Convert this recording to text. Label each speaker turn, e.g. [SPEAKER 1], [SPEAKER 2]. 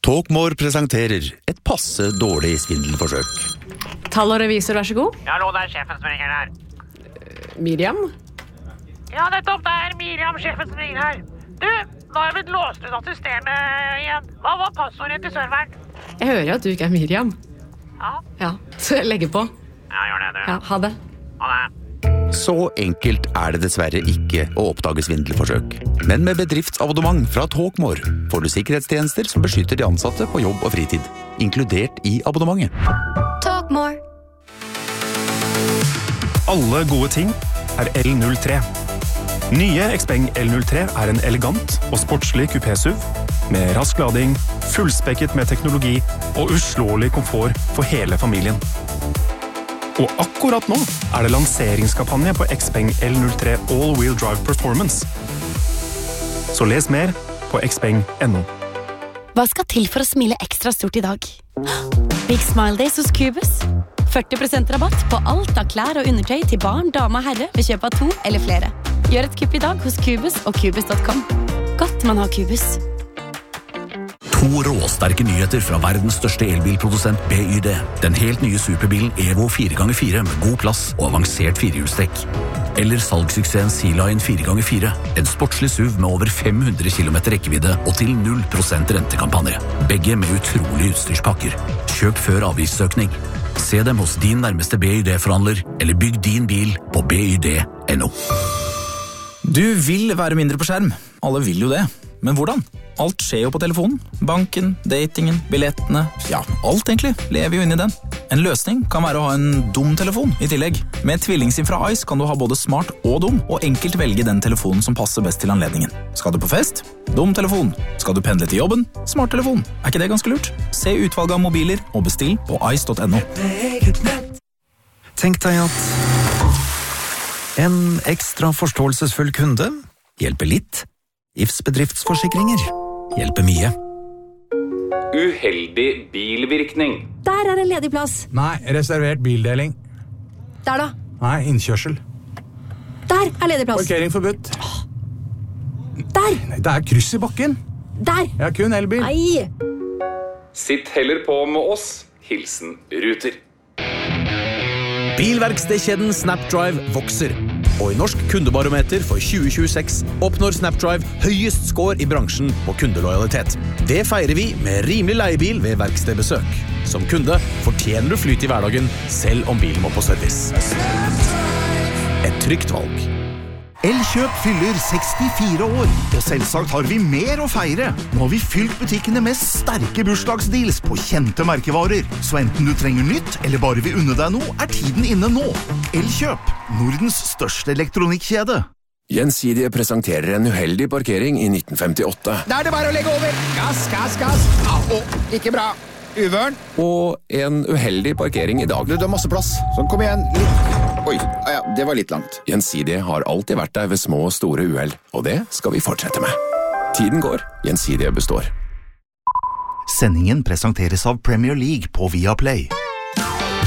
[SPEAKER 1] Talkmore presenterer et passe dårlig svindelforsøk.
[SPEAKER 2] Tall og revisor, vær så god.
[SPEAKER 3] Ja, hallo, det sjefen som ringer her.
[SPEAKER 2] Miriam?
[SPEAKER 3] Ja, nettopp, det Miriam, sjefen som ringer her. Du, nå har jeg blitt låst ut av systemet igjen. Hva var passordet til serveren?
[SPEAKER 2] Jeg hører jo at du ikke Miriam.
[SPEAKER 3] Ja,
[SPEAKER 2] Så jeg legger på.
[SPEAKER 3] ja gjør det, du.
[SPEAKER 2] Ja, ha det.
[SPEAKER 3] Ha det.
[SPEAKER 1] Så enkelt det dessverre ikke å oppdage svindelforsøk. Men med bedriftsabonnement fra Talkmore får du sikkerhetstjenester som beskytter de ansatte på jobb og fritid, inkludert i abonnementet.
[SPEAKER 4] Talkmore.
[SPEAKER 5] Alle gode ting L03. Nye Xpeng L03 en elegant og sportslig kupé-SUV med rask lading, fullspekket med teknologi og uslåelig komfort for hele familien. Og akkurat nå det lanseringskampanje på Xpeng L03 All-Wheel Drive Performance. Så les mer på xpeng.no.
[SPEAKER 4] Hva skal til for å smile ekstra stort i dag? Big Smile Days hos Cubus. 40% rabatt på alt av klær og undertøy til barn, dame og herre ved kjøp av 2 eller flere. Gjør et kupp i dag hos Cubus og Cubus.com. Godt man har Cubus.
[SPEAKER 6] 2 råsterke nyheter fra verdens største elbilprodusent BYD. Den helt nye superbilen Evo 4x4 med god plass og avansert firehjulstrekk. Eller salgssuksessen Sea-Line 4x4. En sportslig SUV med over 500 km rekkevidde og til 0% rentekampanje. Begge med utrolige utstyrspakker. Kjøp før avgiftsøkning. Se dem hos din nærmeste BYD-forhandler, eller bygg din bil på byd.no.
[SPEAKER 7] Du vil være mindre på skjerm. Alle vil jo det. Men hvordan? Alt skjer jo på telefonen. Banken, datingen, billettene. Ja, alt egentlig lever jo inn i den. En løsning kan være å ha en dum telefon i tillegg. Med tvillingsim fra Ice kan du ha både smart og dum, og enkelt velge den telefonen som passer best til anledningen. Skal du på fest? Dum telefon. Skal du pendle til jobben? Smart telefon. Ikke det ganske lurt? Se utvalget av mobiler og bestill på ice.no.
[SPEAKER 8] Tenk deg at en ekstra forståelsesfull kunde hjelper litt. IFs bedriftsforsikringer hjelper mye.
[SPEAKER 9] Uheldig bilvirkning.
[SPEAKER 4] Der en ledig plass.
[SPEAKER 10] Nei, reservert bildeling.
[SPEAKER 4] Der da.
[SPEAKER 10] Nei, innkjørsel.
[SPEAKER 4] Der ledig plass.
[SPEAKER 10] Parkering forbudt.
[SPEAKER 4] Der.
[SPEAKER 10] Nei, det kryss i bakken.
[SPEAKER 4] Der.
[SPEAKER 10] Jeg har kun elbil.
[SPEAKER 4] Nei.
[SPEAKER 9] Sitt heller på med oss. Hilsen Ruter.
[SPEAKER 11] Bilverkstedkjeden Snapdrive vokser. Og i Norsk kundebarometer for 2026 oppnår Snapdrive høyest score i bransjen på kundelojalitet. Det feirer vi med rimelig leiebil ved verkstedbesøk. Som kunde fortjener du flyt i hverdagen, selv om bilen må på service. Et trygt valg.
[SPEAKER 12] Elkjøp fyller 64 år, og selvsagt har vi mer å feire. Nå har vi fylt butikkene med sterke bursdagsdeals på kjente merkevarer. Så enten du trenger nytt, eller bare vil unne deg noe, tiden inne nå. Elkjøp, Nordens største elektronikkjede.
[SPEAKER 13] Gjensidige presenterer en uheldig parkering i 1958.
[SPEAKER 14] Da det bare å legge over. Gass, gass, gass. Ikke bra. Uvørn.
[SPEAKER 13] Og en uheldig parkering i dag.
[SPEAKER 14] Du har masse plass. Sånn, kom igjen. Litt. Oi, ja, det var litt langt.
[SPEAKER 13] Gjensidige har alltid vært der ved små og store uheld, og det skal vi fortsette med. Tiden går, Gjensidige består.
[SPEAKER 12] Sendingen presenteres av Premier League på Viaplay.